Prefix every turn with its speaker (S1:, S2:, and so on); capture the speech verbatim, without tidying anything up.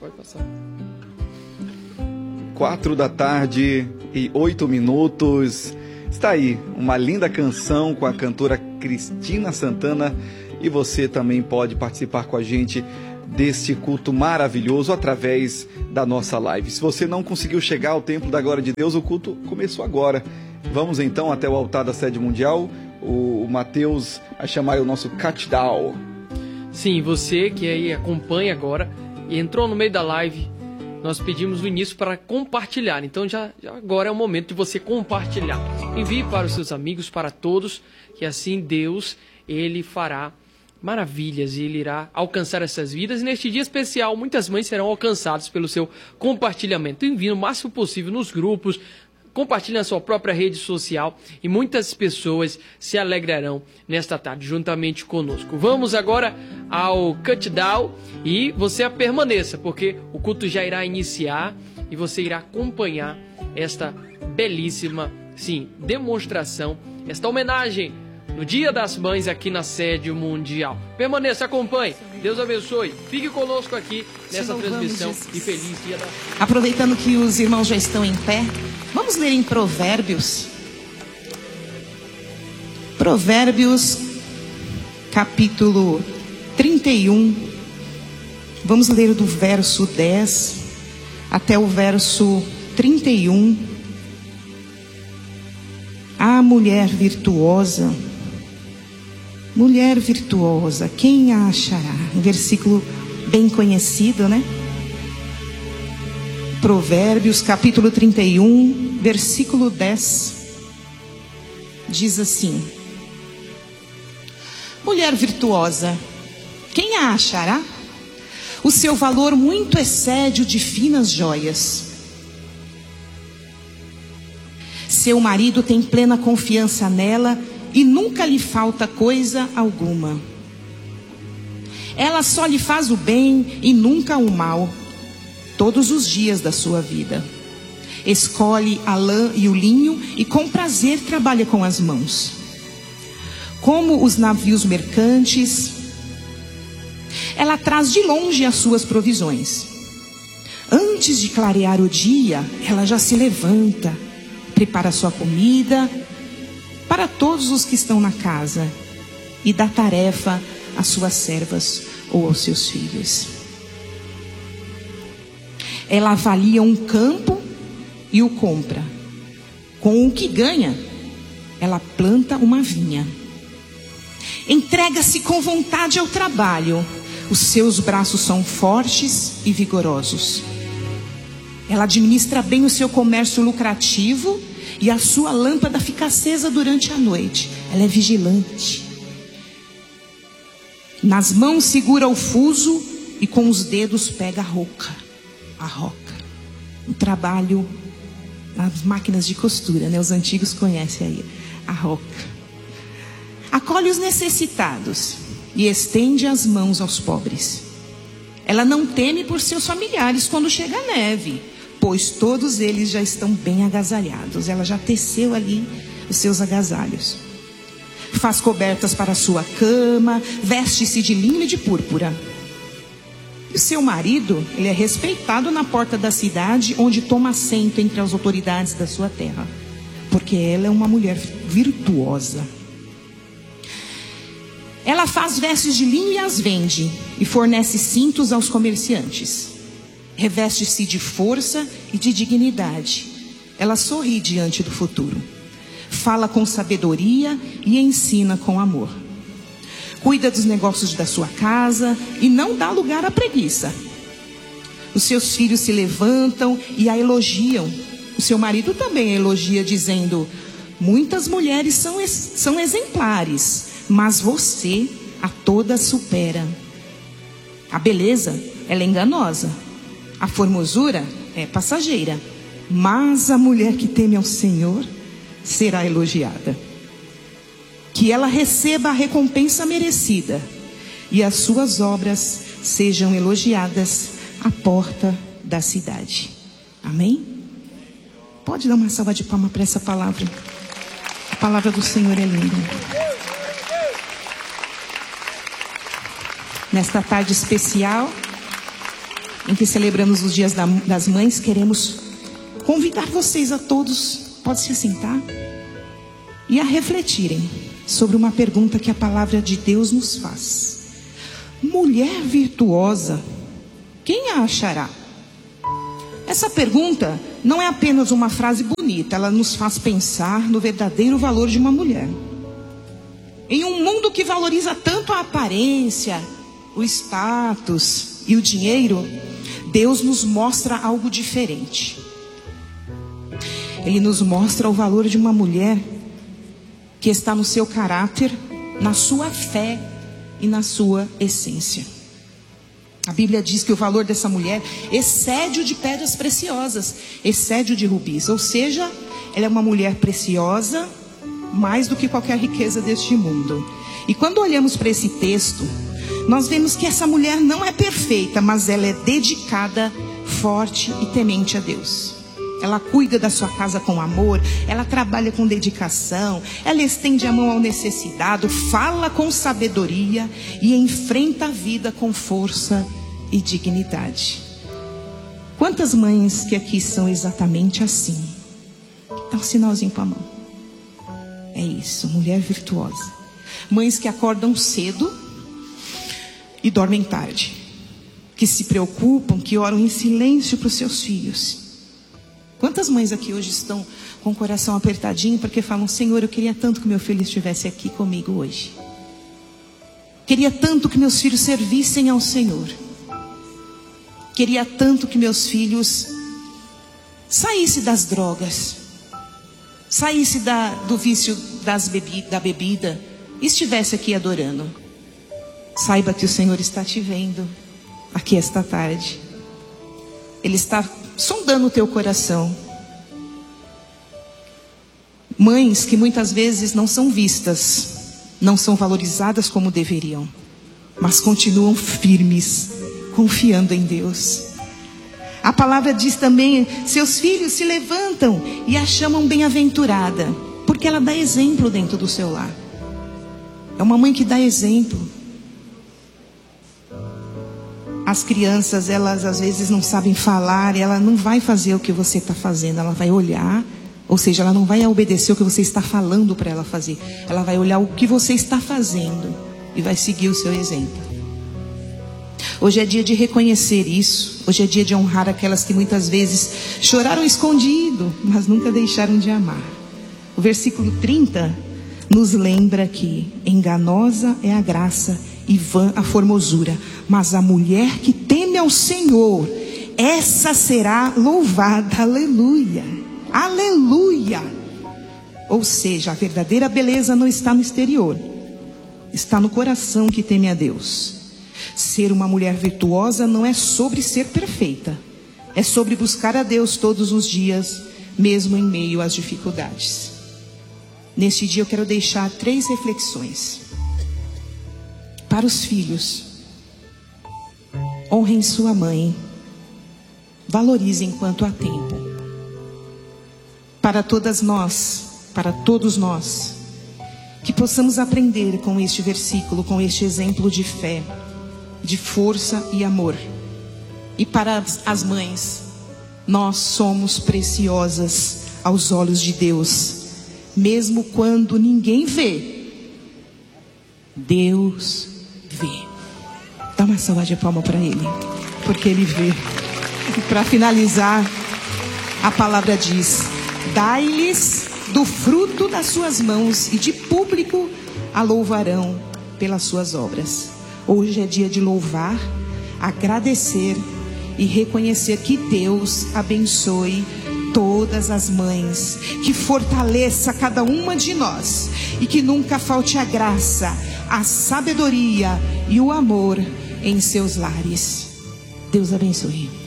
S1: Pode passar.
S2: Quatro da tarde e oito minutos. Está aí uma linda canção com a cantora Cristina Santana. E você também pode participar com a gente deste culto maravilhoso através da nossa live. Se você não conseguiu chegar ao Templo da Glória de Deus, o culto começou agora. Vamos então até o altar da sede mundial. O Mateus vai chamar o nosso countdown.
S1: Sim, você que aí acompanha agora e entrou no meio da live, nós pedimos no início para compartilhar. Então já, já agora é o momento de você compartilhar. Envie para os seus amigos, para todos, que assim Deus, Ele fará maravilhas e Ele irá alcançar essas vidas. E neste dia especial, muitas mães serão alcançadas pelo seu compartilhamento. Envie o máximo possível nos grupos, compartilhe na sua própria rede social e muitas pessoas se alegrarão nesta tarde juntamente conosco. Vamos agora ao countdown e você permaneça, porque o culto já irá iniciar e você irá acompanhar esta belíssima, sim, demonstração, esta homenagem no Dia das Mães aqui na sede mundial. Permaneça, acompanhe. Deus abençoe. Fique conosco aqui nessa transmissão e feliz Dia das Mães.
S3: Aproveitando que os irmãos já estão em pé, vamos ler em Provérbios. Provérbios, capítulo trinta e um. Vamos ler do verso dez até o verso trinta e um. A mulher virtuosa, mulher virtuosa, quem a achará? Um versículo bem conhecido, né? Provérbios, capítulo trinta e um, versículo dez, diz assim: mulher virtuosa, quem a achará? O seu valor muito excede o de finas joias. Seu marido tem plena confiança nela e nunca lhe falta coisa alguma. Ela só lhe faz o bem e nunca o mal, todos os dias da sua vida. Escolhe a lã e o linho e com prazer trabalha com as mãos. Como os navios mercantes, ela traz de longe as suas provisões. Antes de clarear o dia, ela já se levanta, prepara sua comida para todos os que estão na casa e dá tarefa às suas servas ou aos seus filhos. Ela avalia um campo e o compra. Com o que ganha, ela planta uma vinha. Entrega-se com vontade ao trabalho. Os seus braços são fortes e vigorosos. Ela administra bem o seu comércio lucrativo e a sua lâmpada fica acesa durante a noite. Ela é vigilante. Nas mãos segura o fuso e com os dedos pega a roca. A roca. Um trabalho nas máquinas de costura, né? Os antigos conhecem aí. A roca. Acolhe os necessitados e estende as mãos aos pobres. Ela não teme por seus familiares quando chega a neve, pois todos eles já estão bem agasalhados. Ela já teceu ali os seus agasalhos. Faz cobertas para a sua cama, veste-se de linho e de púrpura. E seu marido, ele é respeitado na porta da cidade, onde toma assento entre as autoridades da sua terra, porque ela é uma mulher virtuosa. Ela faz vestes de linho e as vende, e fornece cintos aos comerciantes. Reveste-se de força e de dignidade. Ela sorri diante do futuro. Fala com sabedoria e ensina com amor. Cuida dos negócios da sua casa e não dá lugar à preguiça. Os seus filhos se levantam e a elogiam. O seu marido também a elogia, dizendo: muitas mulheres são, são exemplares, mas você a todas supera. A beleza, ela é enganosa. A formosura é passageira. Mas a mulher que teme ao Senhor será elogiada. Que ela receba a recompensa merecida e as suas obras sejam elogiadas à porta da cidade. Amém? Pode dar uma salva de palmas para essa palavra. A palavra do Senhor é linda. Nesta tarde especial, em que celebramos os dias das mães, queremos convidar vocês a todos, pode se assentar, e a refletirem sobre uma pergunta que a palavra de Deus nos faz. Mulher virtuosa, quem a achará? Essa pergunta não é apenas uma frase bonita, ela nos faz pensar no verdadeiro valor de uma mulher. Em um mundo que valoriza tanto a aparência, o status e o dinheiro, Deus nos mostra algo diferente. Ele nos mostra o valor de uma mulher que está no seu caráter, na sua fé e na sua essência. A Bíblia diz que o valor dessa mulher excede o de pedras preciosas, excede o de rubis. Ou seja, ela é uma mulher preciosa, mais do que qualquer riqueza deste mundo. E quando olhamos para esse texto, nós vemos que essa mulher não é perfeita, mas ela é dedicada, forte e temente a Deus. Ela cuida da sua casa com amor, ela trabalha com dedicação, ela estende a mão ao necessitado, fala com sabedoria e enfrenta a vida com força e dignidade. Quantas mães que aqui são exatamente assim? Dá um sinalzinho com a mão. É isso, mulher virtuosa. Mães que acordam cedo e dormem tarde, que se preocupam, que oram em silêncio para os seus filhos. Quantas mães aqui hoje estão com o coração apertadinho porque falam: Senhor, eu queria tanto que meu filho estivesse aqui comigo hoje. Queria tanto que meus filhos servissem ao Senhor. Queria tanto que meus filhos saíssem das drogas, saíssem da, do vício das bebi, da bebida e estivesse aqui adorando. Saiba que o Senhor está te vendo aqui esta tarde. Ele está sondando o teu coração. Mães que muitas vezes não são vistas, não são valorizadas como deveriam, mas continuam firmes, confiando em Deus. A palavra diz também: seus filhos se levantam e a chamam bem-aventurada, porque ela dá exemplo dentro do seu lar. É uma mãe que dá exemplo. As crianças, elas às vezes não sabem falar, ela não vai fazer o que você está fazendo, ela vai olhar, ou seja, ela não vai obedecer o que você está falando para ela fazer, ela vai olhar o que você está fazendo e vai seguir o seu exemplo. Hoje é dia de reconhecer isso, hoje é dia de honrar aquelas que muitas vezes choraram escondido, mas nunca deixaram de amar. O versículo trinta nos lembra que enganosa é a graça e vã a formosura, mas a mulher que teme ao Senhor, essa será louvada. Aleluia, aleluia. Ou seja, a verdadeira beleza não está no exterior, está no coração que teme a Deus. Ser uma mulher virtuosa não é sobre ser perfeita, é sobre buscar a Deus todos os dias, mesmo em meio às dificuldades. Neste dia eu quero deixar três reflexões. Para os filhos: honrem sua mãe, valorizem enquanto há tempo. Para todas nós, para todos nós, que possamos aprender com este versículo, com este exemplo de fé, de força e amor. E para as mães, nós somos preciosas aos olhos de Deus, mesmo quando ninguém vê, Deus vê. Dá uma salva de palma para Ele, porque Ele vê. E para finalizar, a palavra diz: dai-lhes do fruto das suas mãos, e de público a louvarão pelas suas obras. Hoje é dia de louvar, agradecer e reconhecer que Deus abençoe todas as mães, que fortaleça cada uma de nós e que nunca falte a graça, a sabedoria e o amor em seus lares. Deus abençoe.